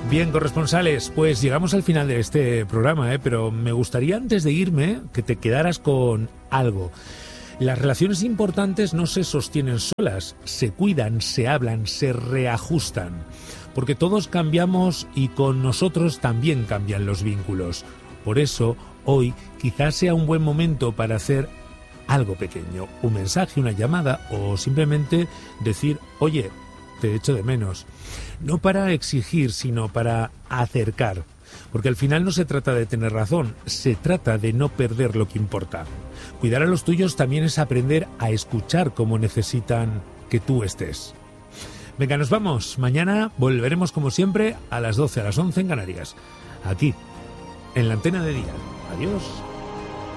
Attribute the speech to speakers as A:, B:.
A: Bien, corresponsales, pues llegamos al final de este programa, pero me gustaría antes de irme que te quedaras con algo. Las relaciones importantes no se sostienen solas, se cuidan, se hablan, se reajustan. Porque todos cambiamos y con nosotros también cambian los vínculos. Por eso, hoy quizás sea un buen momento para hacer algo pequeño, un mensaje, una llamada o simplemente decir, oye, te echo de menos. No para exigir, sino para acercar. Porque al final no se trata de tener razón, se trata de no perder lo que importa. Cuidar a los tuyos también es aprender a escuchar como necesitan que tú estés. Venga, nos vamos. Mañana volveremos como siempre a las 12, a las 11 en Canarias. Aquí, en la antena de Día. Adiós.